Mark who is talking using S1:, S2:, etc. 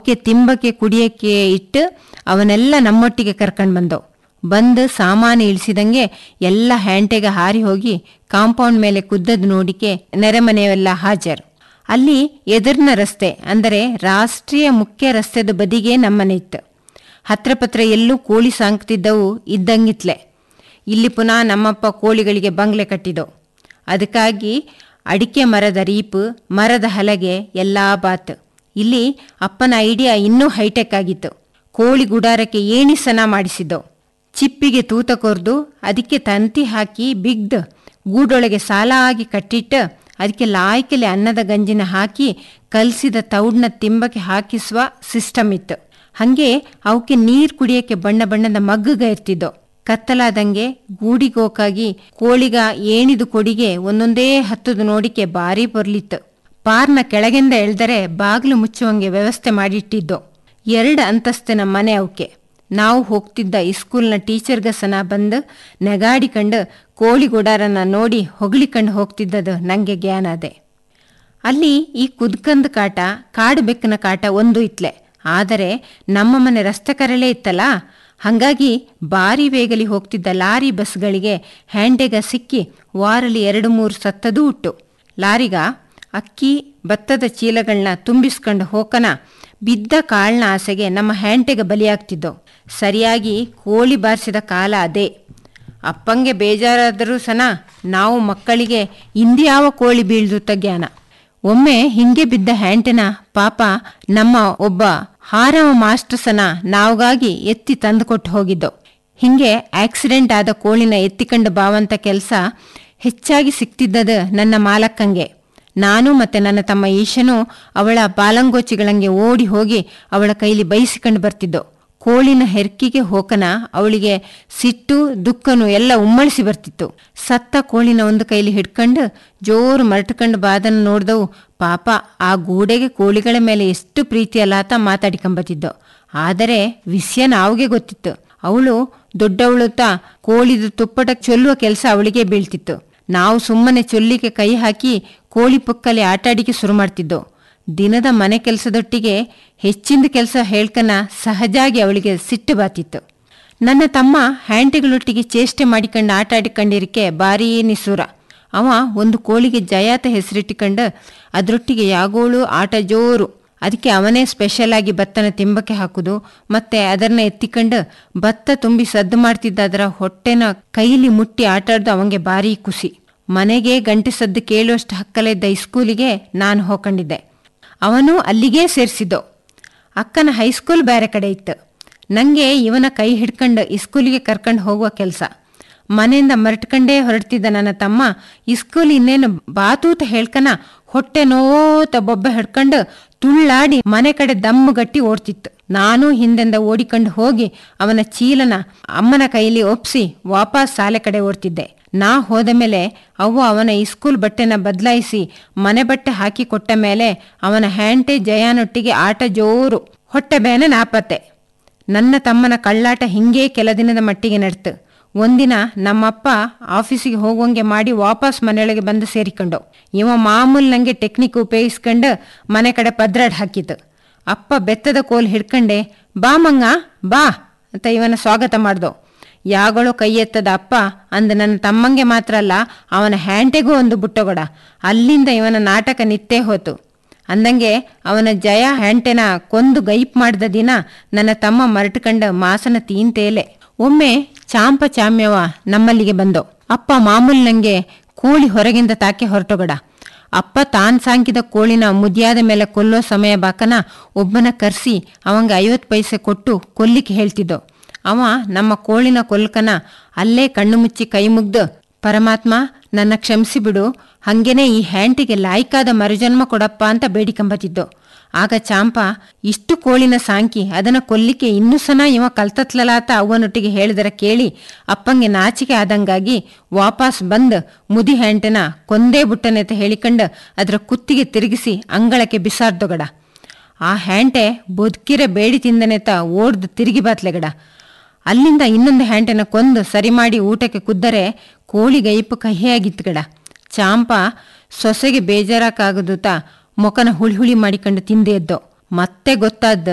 S1: ಅವಕ್ಕೆ ತಿಂಬಕ್ಕೆ ಕುಡಿಯಕ್ಕೆ ಇಟ್ಟು ಅವನೆಲ್ಲ ನಮ್ಮೊಟ್ಟಿಗೆ ಕರ್ಕೊಂಡು ಬಂದು ಸಾಮಾನು ಇಳಿಸಿದಂಗೆ ಎಲ್ಲ ಹ್ಯಾಂಟೆಗೆ ಹಾರಿ ಹೋಗಿ ಕಾಂಪೌಂಡ್ ಮೇಲೆ ಕುದ್ದದ್ದು ನೋಡಿಕೆ ನೆರೆಮನೆಯೆಲ್ಲ ಹಾಜರು. ಅಲ್ಲಿ ಎದುರಿನ ರಸ್ತೆ ಅಂದರೆ ರಾಷ್ಟ್ರೀಯ ಮುಖ್ಯ ರಸ್ತೆದ ಬದಿಗೆ ನಮ್ಮನೆ ಇತ್ತು. ಹತ್ರ ಪತ್ರ ಎಲ್ಲೂ ಕೋಳಿ ಸಾಂಕ್ತಿದ್ದವು ಇದ್ದಂಗಿತ್ಲೆ. ಇಲ್ಲಿ ಪುನಃ ನಮ್ಮಪ್ಪ ಕೋಳಿಗಳಿಗೆ ಬಂಗ್ಲೆ ಕಟ್ಟಿದವು. ಅದಕ್ಕಾಗಿ ಅಡಿಕೆ ಮರದ ರೀಪು, ಮರದ ಹಲಗೆ ಎಲ್ಲ ಬಾತ್. ಇಲ್ಲಿ ಅಪ್ಪನ ಐಡಿಯಾ ಇನ್ನೂ ಹೈಟೆಕ್ ಆಗಿತ್ತು. ಕೋಳಿ ಗುಡಾರಕ್ಕೆ ಏಣಿಸನ ಮಾಡಿಸಿದ್ದವು. ಚಿಪ್ಪಿಗೆ ತೂತ ಕೊರ್ದು ಅದಕ್ಕೆ ತಂತಿ ಹಾಕಿ ಬಿಗ್ದು ಗೂಡೊಳಗೆ ಸಾಲ ಆಗಿ ಕಟ್ಟಿಟ್ಟು ಅದಕ್ಕೆ ಲಾಯ್ಕೆಲೆ ಅನ್ನದ ಗಂಜಿನ ಹಾಕಿ ಕಲಸಿದ ತೌಡ್ನ ತಿಂಬಕ್ಕೆ ಹಾಕಿಸುವ ಸಿಸ್ಟಮ್ ಇತ್ತು. ಹಾಗೆ ಅವಕ್ಕೆ ನೀರು ಕುಡಿಯೋಕ್ಕೆ ಬಣ್ಣ ಬಣ್ಣದ ಮಗ್ಗುಗ ಇರ್ತಿದ್ದೋ. ಕತ್ತಲಾದಂಗೆ ಗೂಡಿಗೋಕಾಗಿ ಕೋಳಿಗ ಏಣಿದು ಕೊಡಿಗೆ ಒಂದೊಂದೇ ಹತ್ತದು ನೋಡಿಕೆ ಭಾರಿ ಬೊರ್ಲಿತ್ತು. ಪಾರ್ನ ಕೆಳಗಿಂದ ಎಳ್ದರೆ ಬಾಗಿಲು ಮುಚ್ಚುವಂಗೆ ವ್ಯವಸ್ಥೆ ಮಾಡಿಟ್ಟಿದ್ದೋ. 2 ಅಂತಸ್ತಿನ ಮನೆ ಅವಕ್ಕೆ. ನಾವು ಹೋಗ್ತಿದ್ದ ಇಸ್ಕೂಲ್ನ ಟೀಚರ್ಗಸನ ಬಂದು ನೆಗಾಡಿಕಂಡು ಕೋಳಿ ಗುಡಾರನ ನೋಡಿ ಹೊಗಳಿಕಂಡು ಹೋಗ್ತಿದ್ದದು ನನಗೆ ಜ್ಞಾನ ಅದೆ. ಅಲ್ಲಿ ಈ ಕುದ್ಕಂದ ಕಾಟ, ಕಾಡು ಬೆಕ್ಕನ ಕಾಟ ಒಂದು ಇತ್ಲೆ. ಆದರೆ ನಮ್ಮ ಮನೆ ರಸ್ತೆ ಕರಲೇ ಇತ್ತಲ್ಲ, ಹಾಗಾಗಿ ಭಾರಿ ವೇಗಲಿ ಹೋಗ್ತಿದ್ದ ಲಾರಿ ಬಸ್ಗಳಿಗೆ ಹ್ಯಾಂಡೆಗ ಸಿಕ್ಕಿ ವಾರಲ್ಲಿ 2-3 ಸತ್ತದೂ ಉಟ್ಟು. ಲಾರಿಗ ಅಕ್ಕಿ ಭತ್ತದ ಚೀಲಗಳನ್ನ ತುಂಬಿಸ್ಕೊಂಡು ಹೋಕನ ಬಿದ್ದ ಕಾಳನ ಆಸೆಗೆ ನಮ್ಮ ಹ್ಯಾಂಟೆಗೆ ಬಲಿಯಾಗ್ತಿದ್ದೋ. ಸರಿಯಾಗಿ ಕೋಳಿ ಬಾರಿಸಿದ ಕಾಲ ಅದೇ. ಅಪ್ಪಂಗೆ ಬೇಜಾರಾದರೂ ಸನ ನಾವು ಮಕ್ಕಳಿಗೆ ಇಂದ್ಯಾವ ಕೋಳಿ ಬೀಳ್ದುತ್ತ ಜ್ಞಾನ. ಒಮ್ಮೆ ಹಿಂಗೆ ಬಿದ್ದ ಹ್ಯಾಂಟೆನ ಪಾಪ ನಮ್ಮ ಒಬ್ಬ ಹಾರವ ಮಾಸ್ಟರ್ಸನ ನಾವುಗಾಗಿ ಎತ್ತಿ ತಂದುಕೊಟ್ಟು ಹೋಗಿದ್ದೋ. ಹಿಂಗೆ ಆಕ್ಸಿಡೆಂಟ್ ಆದ ಕೋಳಿನ ಎತ್ತಿಕೊಂಡು ಬಾವಂತ ಕೆಲಸ ಹೆಚ್ಚಾಗಿ ಸಿಕ್ತಿದ್ದದು ನನ್ನ ಮಾಲಕ್ಕಂಗೆ. ನಾನು ಮತ್ತೆ ನನ್ನ ತಮ್ಮ ಈಶನು ಅವಳ ಬಾಲಂಗೋಚಿಗಳಂಗೆ ಓಡಿ ಹೋಗಿ ಅವಳ ಕೈಲಿ ಬೈಸಿಕೊಂಡು ಬರ್ತಿದ್ದೋ. ಕೋಳಿನ ಹೆರ್ಕಿಗೆ ಹೋಕನ ಅವಳಿಗೆ ಸಿಟ್ಟು ದುಃಖನು ಎಲ್ಲ ಉಮ್ಮಳಿಸಿ ಬರ್ತಿತ್ತು. ಸತ್ತ ಕೋಳಿನ ಒಂದು ಕೈಲಿ ಹಿಡ್ಕೊಂಡು ಜೋರು ಮರಟ್ಕೊಂಡು ಬಾದನ್ನು ನೋಡ್ದವು. ಪಾಪ ಆ ಗೂಡೆಗೆ ಕೋಳಿಗಳ ಮೇಲೆ ಎಷ್ಟು ಪ್ರೀತಿ ಅಲ್ಲಾತ ಮಾತಾಡಿಕೊಂಬತ್ತಿದ್ದೋ. ಆದರೆ ವಿಷಯ ನಾವಿಗೆ ಗೊತ್ತಿತ್ತು. ಅವಳು ದೊಡ್ಡವಳುತ್ತ ಕೋಳಿದು ತುಪ್ಪಟ ಚೊಲ್ಲುವ ಕೆಲಸ ಅವಳಿಗೆ ಬೀಳ್ತಿತ್ತು. ನಾವು ಸುಮ್ಮನೆ ಚೊಲ್ಲಿಗೆ ಕೈ ಹಾಕಿ ಕೋಳಿ ಪೊಕ್ಕಲೆ ಆಟಾಡಿಕೆ ಶುರು ಮಾಡ್ತಿದ್ದೋ. ದಿನದ ಮನೆ ಕೆಲಸದೊಟ್ಟಿಗೆ ಹೆಚ್ಚಿಂದ ಕೆಲಸ ಹೇಳ್ಕನ ಸಹಜಾಗಿ ಅವಳಿಗೆ ಸಿಟ್ಟು ಬಾತಿತ್ತು. ನನ್ನ ತಮ್ಮ ಹ್ಯಾಂಟಿಗಳೊಟ್ಟಿಗೆ ಚೇಷ್ಟೆ ಮಾಡಿಕೊಂಡು ಆಟ ಆಡಿಕೊಂಡಿರಿಕೆ ಭಾರೀ ನಿಸೂರ. ಅವ ಒಂದು ಕೋಳಿಗೆ ಜಯಾತ ಹೆಸರಿಟ್ಟುಕೊಂಡು ಅದರೊಟ್ಟಿಗೆ ಯಾಗೋಳು ಆಟ ಜೋರು. ಅದಕ್ಕೆ ಅವನೇ ಸ್ಪೆಷಲ್ ಆಗಿ ಭತ್ತನ ತಿಂಬಕ್ಕೆ ಹಾಕುದು, ಮತ್ತೆ ಅದನ್ನ ಎತ್ತಿಕೊಂಡು ಭತ್ತ ತುಂಬಿ ಸದ್ದು ಮಾಡ್ತಿದ್ದ ಅದರ ಹೊಟ್ಟೆನ ಕೈಲಿ ಮುಟ್ಟಿ ಆಟಾಡ್ದು ಅವಂಗೆ ಭಾರಿ ಖುಷಿ. ಮನೆಗೆ ಗಂಟೆ ಸದ್ದು ಕೇಳುವಷ್ಟು ಹಕ್ಕಲಿದ್ದ ಇಸ್ಕೂಲಿಗೆ ನಾನು ಹೋಕೊಂಡಿದ್ದೆ. ಅವನು ಅಲ್ಲಿಗೇ ಸೇರಿಸಿದ್ದೋ. ಅಕ್ಕನ ಹೈಸ್ಕೂಲ್ ಬೇರೆ ಕಡೆ ಇತ್ತು. ನನಗೆ ಇವನ ಕೈ ಹಿಡ್ಕೊಂಡು ಇಸ್ಕೂಲಿಗೆ ಕರ್ಕೊಂಡು ಹೋಗುವ ಕೆಲಸ. ಮನೆಯಿಂದ ಮರಟ್ಕಂಡೇ ಹೊರಡ್ತಿದ್ದ ನನ್ನ ತಮ್ಮ ಇಸ್ಕೂಲ್ ಇನ್ನೇನು ಬಾತೂತ ಹೇಳ್ಕನ ಹೊಟ್ಟೆ ನೋತ ಬೊಬ್ಬೆ ಹಿಡ್ಕೊಂಡು ತುಳ್ಳಾಡಿ ಮನೆ ಕಡೆ ದಮ್ಮುಗಟ್ಟಿ ಓಡ್ತಿತ್ತು. ನಾನು ಹಿಂದೆಂದ ಓಡಿಕೊಂಡು ಹೋಗಿ ಅವನ ಚೀಲನ ಅಮ್ಮನ ಕೈಲಿ ಒಪ್ಸಿ ವಾಪಸ್ ಶಾಲೆ ಕಡೆ ಓಡ್ತಿದ್ದೆ. ನಾ ಹೋದ ಮೇಲೆ ಅವ್ವ ಅವನ ಇಸ್ಕೂಲ್ ಬಟ್ಟೆನ ಬದಲಾಯಿಸಿ ಮನೆ ಬಟ್ಟೆ ಹಾಕಿ ಕೊಟ್ಟ ಮೇಲೆ ಅವನ ಹ್ಯಾಂಟೆ ಜಯಾನೊಟ್ಟಿಗೆ ಆಟ ಜೋರು. ಹೊಟ್ಟೆ ಬೇನೆ ನಾಪತ್ತೆ. ನನ್ನ ತಮ್ಮನ ಕಳ್ಳಾಟ ಹಿಂಗೇ ಕೆಲ ದಿನದ ಮಟ್ಟಿಗೆ ನಡ್ತು. ಒಂದಿನ ನಮ್ಮಪ್ಪ ಆಫೀಸಿಗೆ ಹೋಗುವಂಗೆ ಮಾಡಿ ವಾಪಸ್ ಮನೆಯೊಳಗೆ ಬಂದು ಸೇರಿಕೊಂಡು ಇವ ಮಾಮೂಲ್ ನಂಗೆ ಟೆಕ್ನಿಕ್ ಉಪಯೋಗಿಸ್ಕೊಂಡು ಮನೆ ಕಡೆ ಪದ್ರಾಡ್ ಹಾಕಿತು. ಅಪ್ಪ ಬೆತ್ತದ ಕೋಲ್ ಹಿಡ್ಕಂಡೆ ಬಾ ಮಂಗ ಬಾ ಅಂತ ಇವನ ಸ್ವಾಗತ ಮಾಡ್ದೋ. ಯಾಗಳೋ ಕೈ ಎತ್ತದ ಅಪ್ಪ ಅಂದ ನನ್ನ ತಮ್ಮಂಗೆ ಮಾತ್ರ ಅಲ್ಲ ಅವನ ಹ್ಯಾಂಟೆಗೂ ಒಂದು ಬುಟ್ಟಗೊಡ. ಅಲ್ಲಿಂದ ಇವನ ನಾಟಕ ನಿತ್ತೇ ಹೋತು. ಅಂದಂಗೆ ಅವನ ಜಯ ಹ್ಯಾಂಟೆನ ಕೊಂದು ಗೈಪ್ ಮಾಡಿದ ದಿನ ನನ್ನ ತಮ್ಮ ಮರಟ್ಕಂಡ ಮಾಸನ ತೀಂತೇಲೆ. ಒಮ್ಮೆ ಚಾಂಪ ಚಾಮ್ಯವ ನಮ್ಮಲ್ಲಿಗೆ ಬಂದೋ. ಅಪ್ಪ ಮಾಮೂಲ್ ನಂಗೆ ಕೋಳಿ ಹೊರಗಿಂದ ತಾಕೆ ಹೊರಟೊಗಡ. ಅಪ್ಪ ತಾನ್ ಸಾಂಕಿದ ಕೋಳಿನ ಮುದಿಯಾದ ಮೇಲೆ ಕೊಲ್ಲೋ ಸಮಯ ಬಾಕನ ಒಬ್ಬನ ಕರ್ಸಿ ಅವಂಗ 50 ಪೈಸೆ ಕೊಟ್ಟು ಕೊಲ್ಲಿಕ್ಕೆ ಹೇಳ್ತಿದ್ದೋ. ಅವ ನಮ್ಮ ಕೋಳಿನ ಕೊಲ್ಕನ ಅಲ್ಲೇ ಕಣ್ಣು ಮುಚ್ಚಿ ಕೈ ಮುಗ್ದು ಪರಮಾತ್ಮ ನನ್ನ ಕ್ಷಮಿಸಿ ಬಿಡು, ಹಂಗೇನೆ ಈ ಹ್ಯಾಂಟಿಗೆ ಲಾಯ್ಕಾದ ಮರುಜನ್ಮ ಕೊಡಪ್ಪ ಅಂತ ಬೇಡಿಕೊಂಬತ್ತಿದ್ದೋ. ಆಗ ಚಾಂಪ ಇಷ್ಟು ಕೋಳಿನ ಸಾಂಕಿ ಅದನ್ನ ಕೊಲ್ಲಿಕ್ಕೆ ಇನ್ನೂ ಸನ ಇವ ಕಲ್ತತ್ಲಲಾತ ಅವ್ವನೊಟ್ಟಿಗೆ ಹೇಳಿದರ ಕೇಳಿ ಅಪ್ಪಂಗೆ ನಾಚಿಕೆ ಆದಂಗಾಗಿ ವಾಪಸ್ ಬಂದು ಮುದಿ ಹ್ಯಾಂಟೆನ ಕೊಂದೇ ಬುಟ್ಟನೆತ ಹೇಳಿಕೊಂಡು ಅದರ ಕುತ್ತಿಗೆ ತಿರುಗಿಸಿ ಅಂಗಳಕ್ಕೆ ಬಿಸಾರ್ದೊಗಡ. ಆ ಹ್ಯಾಂಟೆ ಬದುಕಿರೆ ಬೇಡಿ ತಿಂದನೆತ ಓಡ್ದು ತಿರುಗಿ ಬಾತ್ಲೆಗಡ. ಅಲ್ಲಿಂದ ಇನ್ನೊಂದು ಹ್ಯಾಂಟೆನ ಕೊಂದು ಸರಿ ಮಾಡಿ ಊಟಕ್ಕೆ ಕುದ್ದರೆ ಕೋಳಿಗೈಪು ಕಹಿಯಾಗಿತ್ತುಗಡ. ಚಾಂಪ ಸೊಸೆಗೆ ಬೇಜಾರಾಕಾಗದುತ್ತ ಮೊಕನ ಹುಳಿ ಮಾಡಿಕೊಂಡು ತಿಂದೆ ಎದ್ದೋ. ಮತ್ತೆ ಗೊತ್ತಾದ